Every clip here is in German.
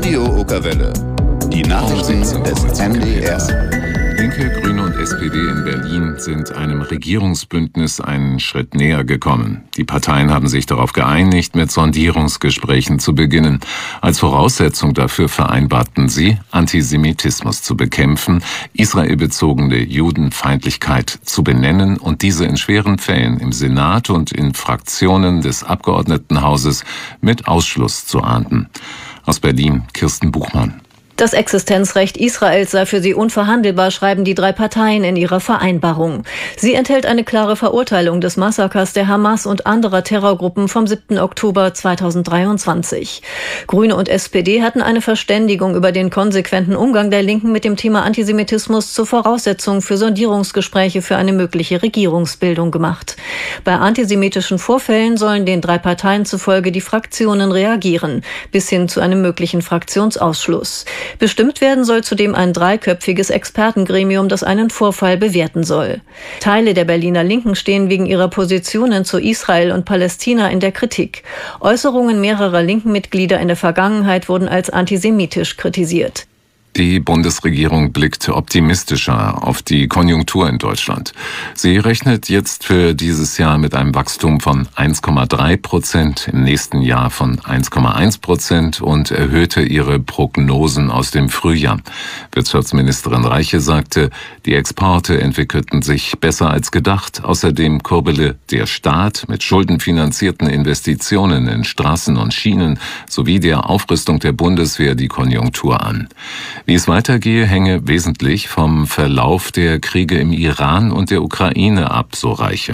Radio Okerwelle. Die Nachrichten des NDR. Linke, Grüne und SPD in Berlin sind einem Regierungsbündnis einen Schritt näher gekommen. Die Parteien haben sich darauf geeinigt, mit Sondierungsgesprächen zu beginnen. Als Voraussetzung dafür vereinbarten sie, Antisemitismus zu bekämpfen, israelbezogene Judenfeindlichkeit zu benennen und diese in schweren Fällen im Senat und in Fraktionen des Abgeordnetenhauses mit Ausschluss zu ahnden. Aus Berlin, Kirsten Buchmann. Das Existenzrecht Israels sei für sie unverhandelbar, schreiben die drei Parteien in ihrer Vereinbarung. Sie enthält eine klare Verurteilung des Massakers der Hamas und anderer Terrorgruppen vom 7. Oktober 2023. Grüne und SPD hatten eine Verständigung über den konsequenten Umgang der Linken mit dem Thema Antisemitismus zur Voraussetzung für Sondierungsgespräche für eine mögliche Regierungsbildung gemacht. Bei antisemitischen Vorfällen sollen den drei Parteien zufolge die Fraktionen reagieren, bis hin zu einem möglichen Fraktionsausschluss. Bestimmt werden soll zudem ein dreiköpfiges Expertengremium, das einen Vorfall bewerten soll. Teile der Berliner Linken stehen wegen ihrer Positionen zu Israel und Palästina in der Kritik. Äußerungen mehrerer linken Mitglieder in der Vergangenheit wurden als antisemitisch kritisiert. Die Bundesregierung blickt optimistischer auf die Konjunktur in Deutschland. Sie rechnet jetzt für dieses Jahr mit einem Wachstum von 1,3%, im nächsten Jahr von 1,1% und erhöhte ihre Prognosen aus dem Frühjahr. Wirtschaftsministerin Reiche sagte, die Exporte entwickelten sich besser als gedacht. Außerdem kurbele der Staat mit schuldenfinanzierten Investitionen in Straßen und Schienen sowie der Aufrüstung der Bundeswehr die Konjunktur an. Wie es weitergehe, hänge wesentlich vom Verlauf der Kriege im Iran und der Ukraine ab, so Reiche.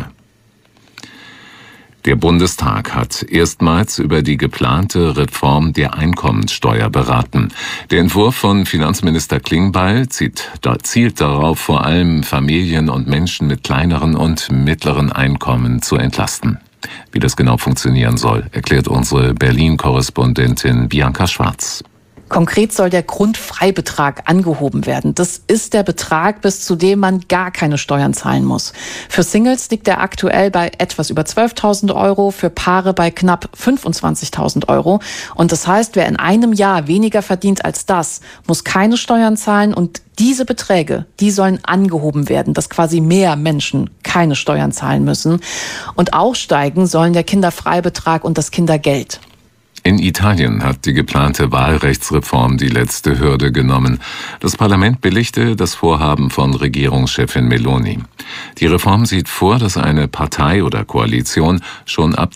Der Bundestag hat erstmals über die geplante Reform der Einkommenssteuer beraten. Der Entwurf von Finanzminister Klingbeil zielt darauf, vor allem Familien und Menschen mit kleineren und mittleren Einkommen zu entlasten. Wie das genau funktionieren soll, erklärt unsere Berlin-Korrespondentin Bianca Schwarz. Konkret soll der Grundfreibetrag angehoben werden. Das ist der Betrag, bis zu dem man gar keine Steuern zahlen muss. Für Singles liegt er aktuell bei etwas über 12.000 Euro, für Paare bei knapp 25.000 Euro. Und das heißt, wer in einem Jahr weniger verdient als das, muss keine Steuern zahlen. Und diese Beträge, die sollen angehoben werden, dass quasi mehr Menschen keine Steuern zahlen müssen. Und auch steigen sollen der Kinderfreibetrag und das Kindergeld. In Italien hat die geplante Wahlrechtsreform die letzte Hürde genommen. Das Parlament billigte das Vorhaben von Regierungschefin Meloni. Die Reform sieht vor, dass eine Partei oder Koalition schon ab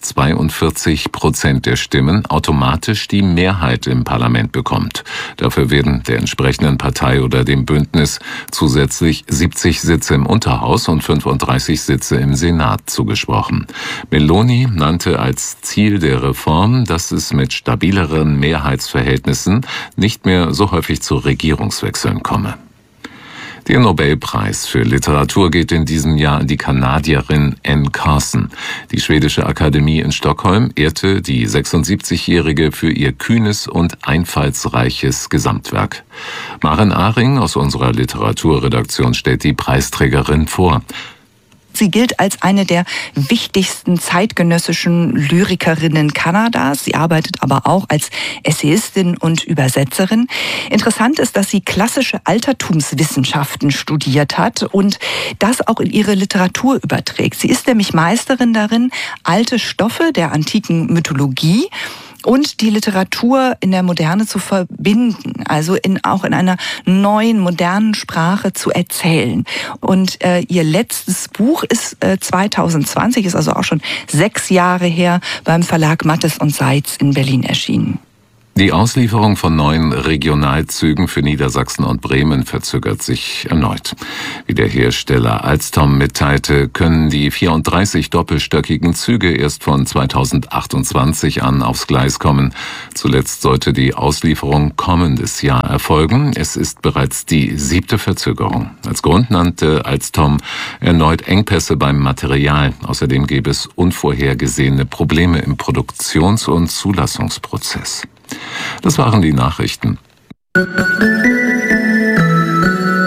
42% der Stimmen automatisch die Mehrheit im Parlament bekommt. Dafür werden der entsprechenden Partei oder dem Bündnis zusätzlich 70 Sitze im Unterhaus und 35 Sitze im Senat zugesprochen. Meloni nannte als Ziel der Reform, dass es mit stabileren Mehrheitsverhältnissen nicht mehr so häufig zu Regierungswechseln komme. Der Nobelpreis für Literatur geht in diesem Jahr an die Kanadierin Anne Carson. Die schwedische Akademie in Stockholm ehrte die 76-Jährige für ihr kühnes und einfallsreiches Gesamtwerk. Maren Ahring aus unserer Literaturredaktion stellt die Preisträgerin vor. Sie gilt als eine der wichtigsten zeitgenössischen Lyrikerinnen Kanadas. Sie arbeitet aber auch als Essayistin und Übersetzerin. Interessant ist, dass sie klassische Altertumswissenschaften studiert hat und das auch in ihre Literatur überträgt. Sie ist nämlich Meisterin darin, alte Stoffe der antiken Mythologie und die Literatur in der Moderne zu verbinden, also auch in einer neuen, modernen Sprache zu erzählen. Und ihr letztes Buch ist 2020, ist also auch schon 6 Jahre her, beim Verlag Mattes und Seitz in Berlin erschienen. Die Auslieferung von neuen Regionalzügen für Niedersachsen und Bremen verzögert sich erneut. Wie der Hersteller Alstom mitteilte, können die 34 doppelstöckigen Züge erst von 2028 an aufs Gleis kommen. Zuletzt sollte die Auslieferung kommendes Jahr erfolgen. Es ist bereits die 7. Verzögerung. Als Grund nannte Alstom erneut Engpässe beim Material. Außerdem gäbe es unvorhergesehene Probleme im Produktions- und Zulassungsprozess. Das waren die Nachrichten.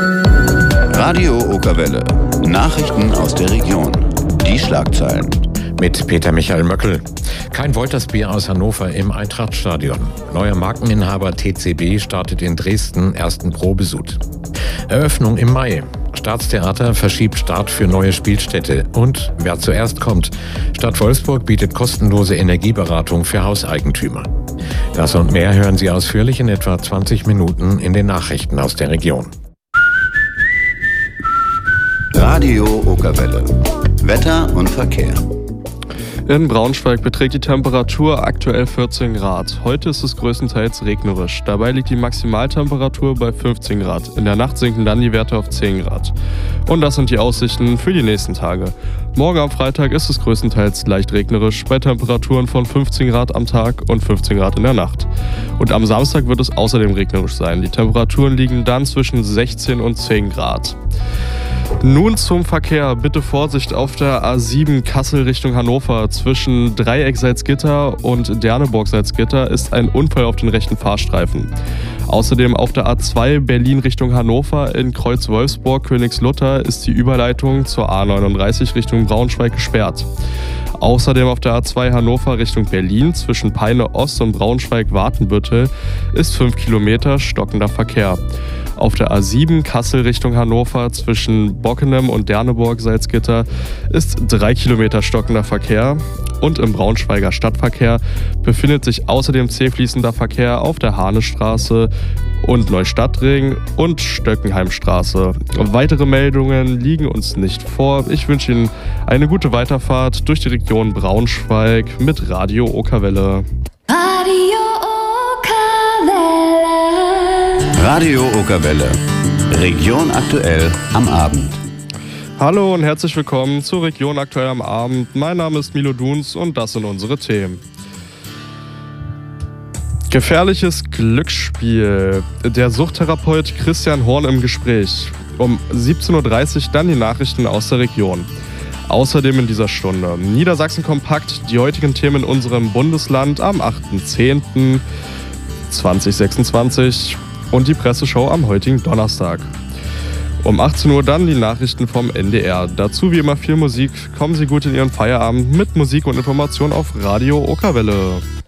Radio Okerwelle. Nachrichten aus der Region. Die Schlagzeilen. Mit Peter Michael Möckel. Kein Woltersbier aus Hannover im Eintrachtstadion. Neuer Markeninhaber TCB startet in Dresden ersten Probesud. Eröffnung im Mai. Staatstheater verschiebt Start für neue Spielstätte. Und wer zuerst kommt. Stadt Wolfsburg bietet kostenlose Energieberatung für Hauseigentümer. Das und mehr hören Sie ausführlich in etwa 20 Minuten in den Nachrichten aus der Region. Radio Okerwelle. Wetter und Verkehr. In Braunschweig beträgt die Temperatur aktuell 14 Grad. Heute ist es größtenteils regnerisch. Dabei liegt die Maximaltemperatur bei 15 Grad. In der Nacht sinken dann die Werte auf 10 Grad. Und das sind die Aussichten für die nächsten Tage. Morgen am Freitag ist es größtenteils leicht regnerisch bei Temperaturen von 15 Grad am Tag und 15 Grad in der Nacht. Und am Samstag wird es außerdem regnerisch sein. Die Temperaturen liegen dann zwischen 16 und 10 Grad. Nun zum Verkehr. Bitte Vorsicht auf der A7 Kassel Richtung Hannover. Zwischen Dreieck Salzgitter und Derneburg Salzgitter ist ein Unfall auf den rechten Fahrstreifen. Außerdem auf der A2 Berlin Richtung Hannover in Kreuz Wolfsburg Königslutter ist die Überleitung zur A39 Richtung Braunschweig gesperrt. Außerdem auf der A2 Hannover Richtung Berlin zwischen Peine Ost und Braunschweig-Watenbüttel ist 5 Kilometer stockender Verkehr. Auf der A7 Kassel Richtung Hannover zwischen Bockenem und Derneburg-Salzgitter ist 3 Kilometer stockender Verkehr. Und im Braunschweiger Stadtverkehr befindet sich außerdem zähfließender Verkehr auf der Hahnestraße und Neustadtring und Stöckenheimstraße. Weitere Meldungen liegen uns nicht vor. Ich wünsche Ihnen eine gute Weiterfahrt durch die Region Braunschweig mit Radio Okerwelle. Radio Okerwelle. Region aktuell am Abend. Hallo und herzlich willkommen zur Region aktuell am Abend. Mein Name ist Milo Duns und das sind unsere Themen. Gefährliches Glücksspiel. Der Suchttherapeut Christian Horn im Gespräch. Um 17.30 Uhr dann die Nachrichten aus der Region. Außerdem in dieser Stunde Niedersachsen kompakt, die heutigen Themen in unserem Bundesland am 8.10.2026 und die Presseschau am heutigen Donnerstag. Um 18 Uhr dann die Nachrichten vom NDR. Dazu wie immer viel Musik. Kommen Sie gut in Ihren Feierabend mit Musik und Information auf Radio Okerwelle.